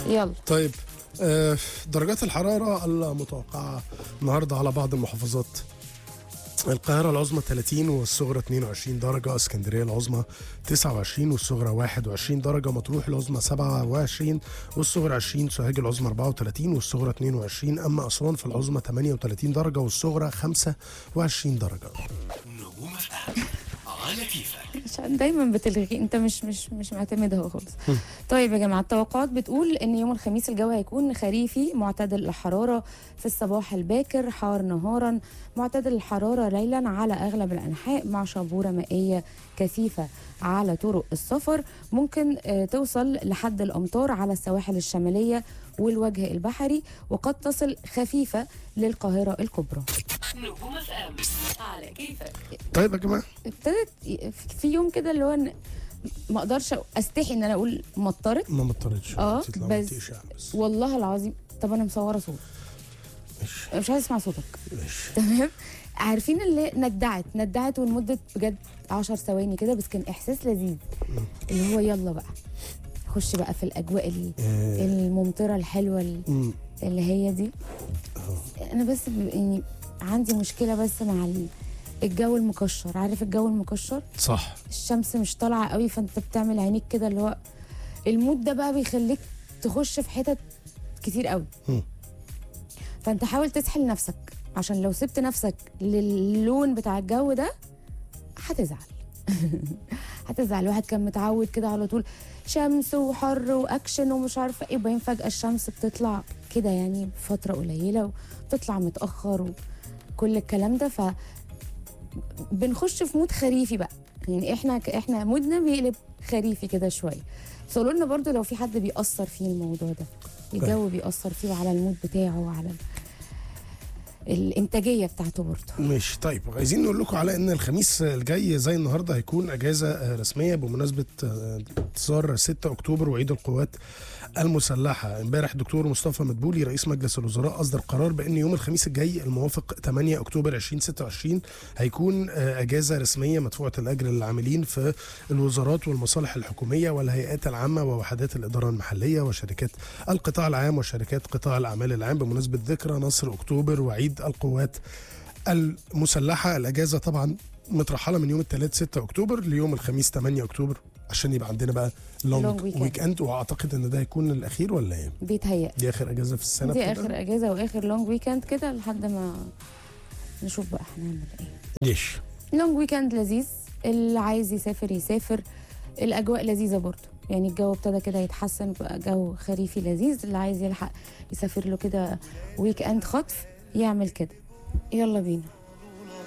يلا. طيب درجات الحرارة المتوقعة النهاردة على بعض المحافظات: القاهرة العظمى 30 والصغرى 22 درجة، اسكندرية العظمى 29 والصغرى 21 درجة، مطروح العظمى 27 والصغرى 20، سوهاج العظمى 34 والصغرى 22، أما أسوان في العظمى 38 درجة والصغرى 25 درجة. نجوم FM على كيفك. عشان دايما بتلغي، انت مش معتمدها خالص. طيب يا جماعه، التوقعات بتقول ان يوم الخميس الجو هيكون خريفي معتدل الحراره، في الصباح الباكر حار نهارا، معتدل الحراره ليلا على اغلب الانحاء، مع شبوره مائيه كثيفه على طرق السفر، ممكن توصل لحد الامطار على السواحل الشماليه والوجه البحري، وقد تصل خفيفه للقاهره الكبرى. نجوم FM على كيفك. طيب يا جماعة، ابتدت في يوم كده اللي هو ما اقدرش استحي ان انا اقول مطرت. ما مطرتش بس والله العظيم. طب انا مصوره صوت، مش عايز اسمع صوتك. تمام. عارفين اللي ندعت ولمده بجد 10 ثواني كده، بس كان احساس لذيذ اللي هو يلا بقى خش بقى في الاجواء الممطره الحلوه اللي هي دي. انا بس يعني عندي مشكله بس مع الجو المكشر. عارف الجو المكشر؟ صح. الشمس مش طالعه قوي، فانت بتعمل عينيك كده اللي هو المود ده بقى بيخليك تخش في حتت كتير قوي. فانت حاول تسحل نفسك، عشان لو سبت نفسك للون بتاع الجو ده هتزعل. هتزعل. الواحد كان متعود كده على طول شمس وحر واكشن ومش عارفه ايه، وبعدين فجاه الشمس بتطلع كده يعني فتره قليله وتطلع متاخر وكل الكلام ده، ف بنخش في مود خريفي بقى. يعني احنا مودنا بيقلب خريفي كده شويه. بس قولوا لنا برضو لو في حد بيأثر فيه الموضوع ده، الجو بيأثر فيه وعلى المود بتاعه وعلى الانتاجيه بتاعته برضه. ماشي. طيب عايزين نقول لكم على ان الخميس الجاي زي النهارده هيكون اجازه رسميه بمناسبه انتصار 6 اكتوبر وعيد القوات المسلحه. امبارح الدكتور مصطفى مدبولي رئيس مجلس الوزراء اصدر قرار بان يوم الخميس الجاي الموافق 8 اكتوبر 2026 هيكون اجازه رسميه مدفوعه الاجر للعاملين في الوزارات والمصالح الحكوميه والهيئات العامه ووحدات الاداره المحليه وشركات القطاع العام وشركات قطاع الاعمال العام بمناسبه ذكرى نصر اكتوبر وعيد القوات المسلحه. الاجازه طبعا مترحله من يوم الثلاث 6 اكتوبر ليوم الخميس 8 اكتوبر عشان يبقى عندنا بقى لونج ويك اند. واعتقد ان ده هيكون الاخير ولا ايه؟ بيتهيأ دي اخر اجازه في السنه. دي اخر اجازه واخر لونج ويك اند كده لحد ما نشوف بقى هنعمل ايه. ليش لونج ويك اند لذيذ، اللي عايز يسافر يسافر. الاجواء لذيذه برضو، يعني الجو ابتدى كده يتحسن بقى جو خريفي لذيذ. اللي عايز يلحق يسافر له كده ويك اند خطف يعمل كده. يلا بينا.